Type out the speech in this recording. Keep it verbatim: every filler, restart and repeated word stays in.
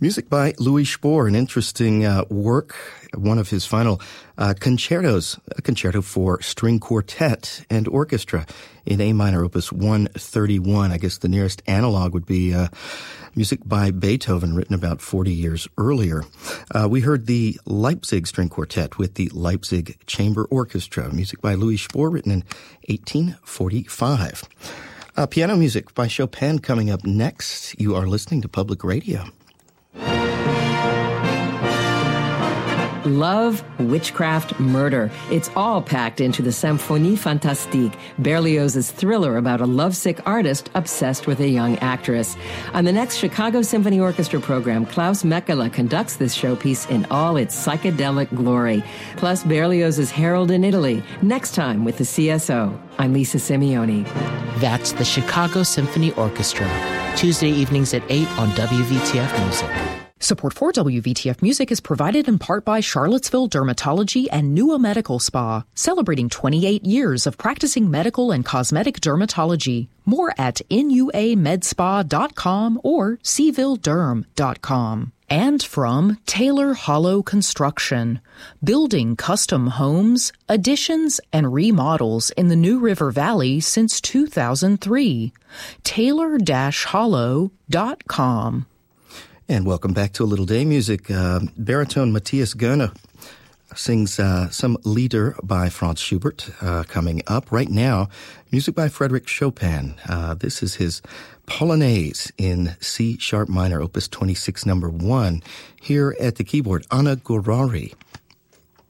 Music by Louis Spohr, an interesting uh, work, one of his final uh, concertos, a concerto for string quartet and orchestra in A minor, opus one thirty-one. I guess the nearest analog would be uh, music by Beethoven, written about forty years earlier. Uh, we heard the Leipzig String Quartet with the Leipzig Chamber Orchestra, music by Louis Spohr, written in eighteen forty-five. Uh, piano music by Chopin coming up next. You are listening to Public Radio. Love, witchcraft, murder. It's all packed into the Symphonie Fantastique, Berlioz's thriller about a lovesick artist obsessed with a young actress. On the next Chicago Symphony Orchestra program, Klaus Mekela conducts this showpiece in all its psychedelic glory. Plus Berlioz's Harold in Italy, next time with the C S O. I'm Lisa Simeone. That's the Chicago Symphony Orchestra, Tuesday evenings at eight on W V T F Music. Support for W V T F Music is provided in part by Charlottesville Dermatology and Nua Medical Spa, celebrating twenty-eight years of practicing medical and cosmetic dermatology. More at N U A med spa dot com or seville derm dot com. And from Taylor Hollow Construction, building custom homes, additions, and remodels in the New River Valley since two thousand three. taylor dash hollow dot com. And welcome back to A Little Day Music. Uh, baritone Matthias Goerne sings uh, some Lieder by Franz Schubert uh, coming up. Right now, music by Frédéric Chopin. Uh, this is his Polonaise in C sharp minor, opus twenty-six, number one. Here at the keyboard, Anna Gourari.